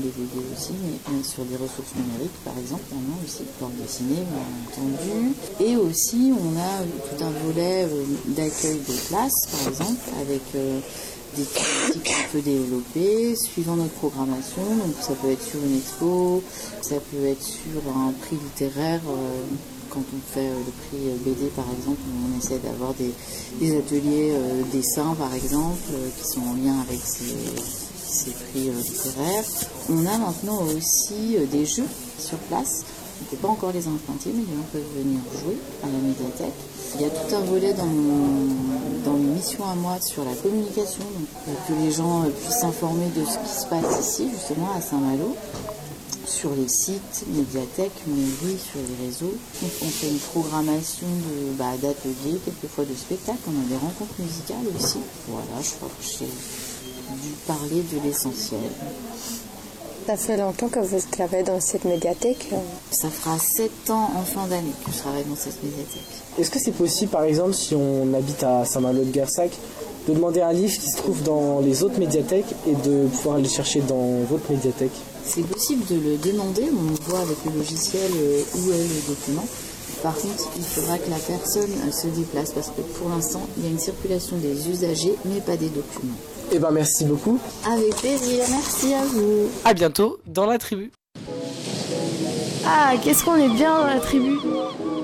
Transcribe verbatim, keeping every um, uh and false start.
délégués aussi, mais, mais sur des ressources numériques par exemple, maintenant aussi, bande dessinée bien entendu. Et aussi on a tout un volet euh, d'accueil de classe par exemple, avec euh, des thématiques qu'on peut développer suivant notre programmation. Donc ça peut être sur une expo, ça peut être sur un prix littéraire. Euh, quand on fait euh, le prix B D par exemple, on essaie d'avoir des, des ateliers euh, dessins par exemple, euh, qui sont en lien avec ces, ces prix euh, littéraires. On a maintenant aussi euh, des jeux sur place. On ne peut pas encore les implanter, mais les gens peuvent venir jouer à la médiathèque. Il y a tout un volet dans, mon, dans mes missions à moi sur la communication, donc, pour que les gens puissent s'informer de ce qui se passe ici, justement à Saint-Malo, sur les sites, médiathèques, mairies, sur les réseaux. Donc, on fait une programmation de, bah, d'ateliers, quelquefois de spectacles. On a des rencontres musicales aussi. Voilà, je crois que j'ai dû parler de l'essentiel. Ça fait longtemps que vous travaillez dans cette médiathèque? Ça fera sept ans en fin d'année que je travaille dans cette médiathèque. Est-ce que c'est possible, par exemple, si on habite à Saint-Malo-de-Guersac, de demander un livre qui se trouve dans les autres médiathèques et de pouvoir le chercher dans votre médiathèque? C'est possible de le demander, on voit avec le logiciel où est le document. Par contre, il faudra que la personne se déplace parce que pour l'instant, il y a une circulation des usagers, mais pas des documents. Eh ben merci beaucoup. Avec plaisir, merci à vous. À bientôt dans la tribu. Ah, qu'est-ce qu'on est bien dans la tribu!